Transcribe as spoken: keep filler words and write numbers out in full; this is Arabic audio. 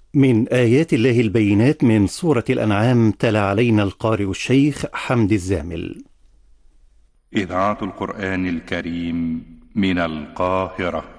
من آيات الله البينات من سورة الأنعام، تلا علينا القارئ الشيخ حمد الزامل. إذاعة القرآن الكريم من القاهرة.